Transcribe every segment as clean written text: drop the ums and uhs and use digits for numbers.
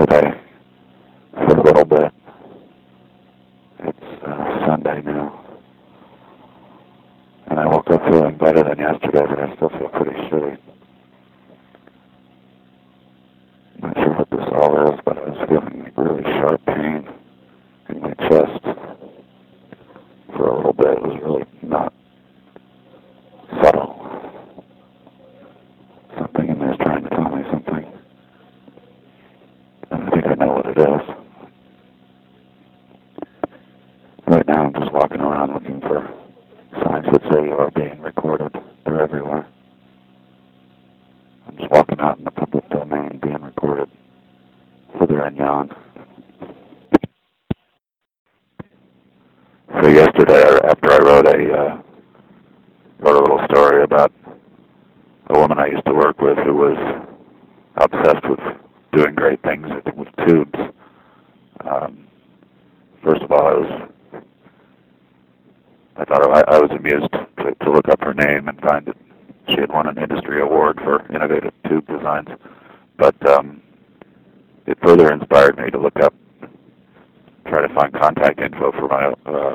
today for a little bit. It's Sunday now, and I woke up feeling better than yesterday, but I still feel pretty shitty. I'm not sure what this all is, but I was feeling like really sharp pain in my chest for a little bit. It was really not subtle. Something in there is trying to tell me something. And I think I know what it is. Right now I'm just walking around looking for signs that say you are being recorded. They're everywhere. I'm just walking out in the public domain being recorded. Further and yon. So yesterday, after I wrote a little story about a woman I used to work with who was obsessed with doing great things with tubes. First of all, I thought I was amused to look up her name and find that she had won an industry award for innovative tube designs. But it further inspired me to look up, try to find contact info for my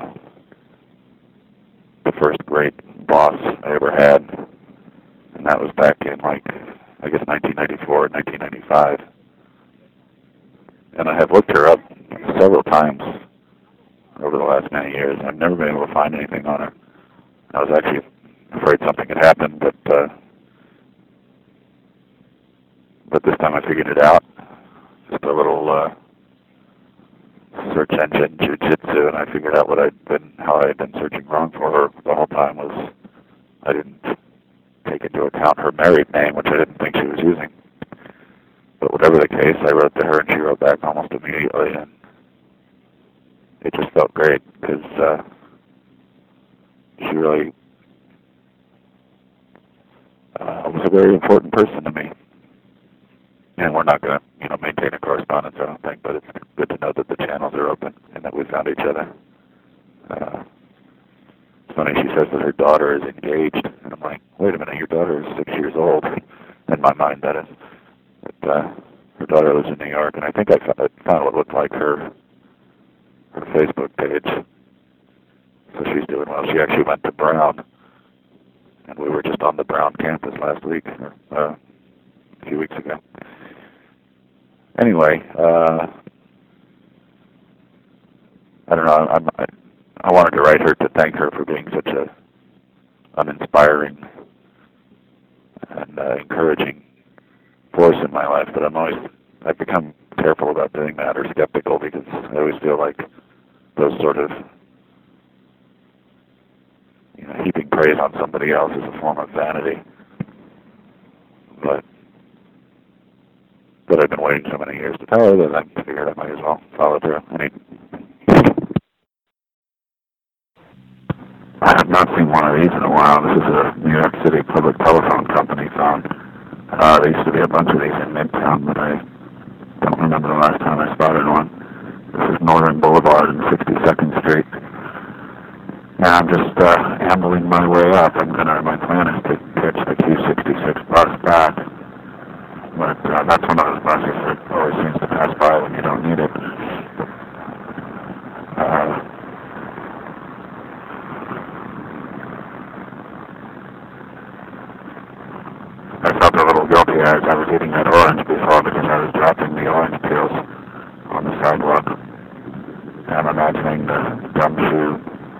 the first great boss I ever had, and that was back in, I guess 1994, 1995. And I have looked her up several times over the last many years. I've never been able to find anything on her. I was actually afraid something had happened, but this time I figured it out. Just a little search engine jujitsu, and I figured out how I had been searching wrong for her the whole time was I didn't take into account her married name, which I didn't think she was using. But whatever the case, I wrote to her, and she wrote back almost immediately, and it just felt great because she really was a very important person to me. And we're not going to, maintain a correspondence, I don't think, but it's good to know that the channels are open and that we found each other. It's funny, she says that her daughter is engaged, and I'm like, wait a minute, your daughter is 6 years old. In my mind, that is. But her daughter lives in New York, and I think I found what looked like her Facebook page. So she's doing well. She actually went to Brown, and we were just on the Brown campus last week, or a few weeks ago. Anyway, I don't know. I wanted to write her to thank her for being such an inspiring and encouraging force in my life. But I've become careful about doing that, or skeptical, because I always feel like those sort of heaping praise on somebody else is a form of vanity. But I've been waiting so many years to tell her that I figured I might as well follow through. I have not seen one of these in a while. This is a New York City public telephone company phone. There used to be a bunch of these in Midtown, but I don't remember the last time I spotted one. This is Northern Boulevard and 62nd Street. And I'm just ambling my way up. My plan is to catch the Q66 bus back. But that's one of those buses that always seems to pass by when you don't need it. I felt a little guilty as I was eating that orange before because I was dropping the orange peels on the sidewalk. And I'm imagining the gumshoe,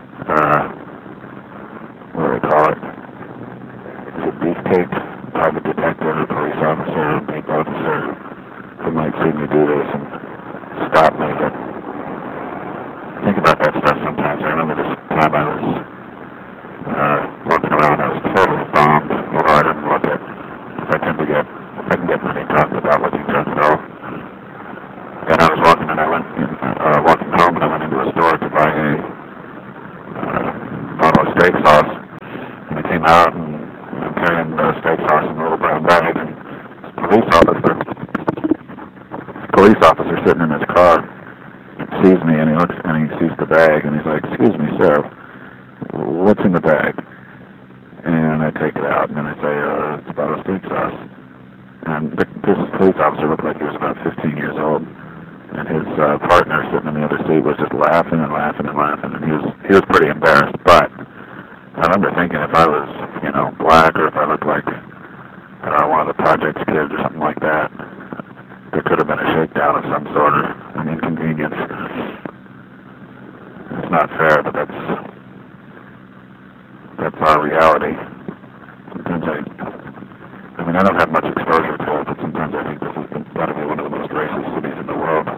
what do they call it? Is it beefcake? Private detective, a police officer, a bank officer who might see me do this and stop me. But I think about that stuff sometimes. I remember this time I was walking around. I was totally bombed, although I didn't look at. I can get money talking about looking drunk at all. And I was walking, and I went walking home, and I went into a store to buy a bottle of steak sauce. And I came out, and I'm carrying the steak sauce in a little brown bag, and police officer sitting in his car sees me, and he looks, and he sees the bag, and he's like, "Excuse me, sir, what's in the bag?" And I take it out, and then I say, "It's a bottle of steak sauce." And this police officer looked like he was about 15 years old. partner sitting in the other seat was just laughing and laughing and laughing, and he was pretty embarrassed. But I remember thinking if I was, black, or if I looked like, I don't know, one of the project's kids or something like that, there could have been a shakedown of some sort, or an inconvenience. It's not fair, but that's our reality. Sometimes I don't have much exposure to it, but sometimes I think this has got to be one of the most racist cities in the world.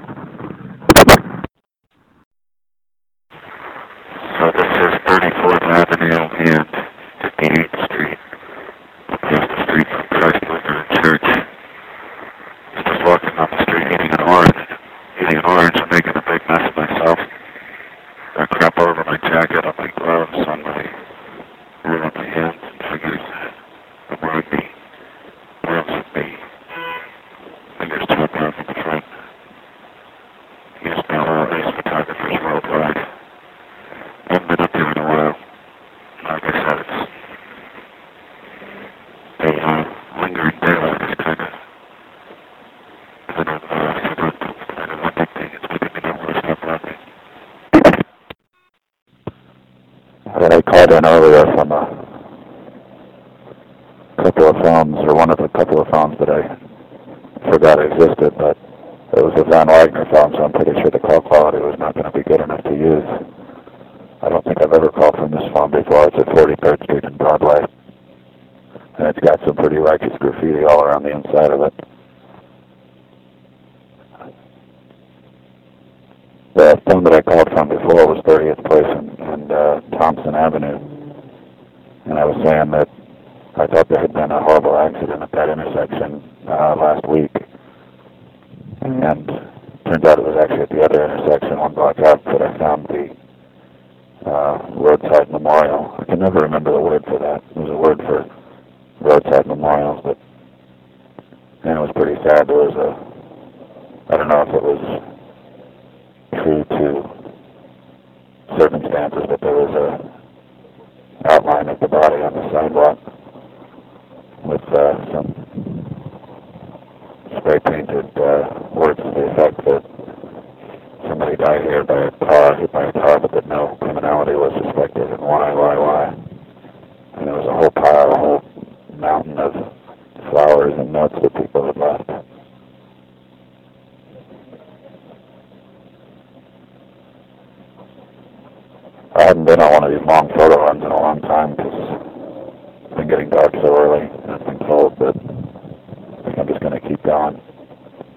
So this is 34th Avenue and 58th Street, across the street from Christ Lutheran Church. I was just walking down the street eating an orange and making a big mess of myself. I crap over my jacket, on my gloves, on my hands, and figures around me. Arms with me. Fingers to a mouth in the front. Used by all race photographers worldwide. I haven't been up here in a while. Like I said, it's a lingering daylight is kind of addicting. It's making me not want to stop laughing. I called in earlier from a couple of phones, or one of a couple of phones that I forgot existed, but it was a Van Wagner phone, so I'm pretty sure the call quality was not going to be good enough to use. I don't think I've ever called from this phone before. It's at 43rd Street and Broadway, and it's got some pretty righteous graffiti all around the inside of it. The phone that I called from before was 30th Place and Thompson Avenue, and I was saying that I thought there had been a horrible accident at that intersection last week, and turns out it was actually at the other intersection, one block out, that I found the roadside memorial. I can never remember the word for that. There's a word for roadside memorials, but it was pretty sad. There was I don't know if it was true to circumstances, but there was a outline of the body on the sidewalk with some spray-painted words to the effect that somebody died here by a car, hit by a car, but that no criminality was suspected, and why. And there was a whole mountain of flowers and notes that people had left. I haven't been on one of these long photo runs in a long time because it's been getting dark so early and it's been cold, but I think I'm just going to keep going.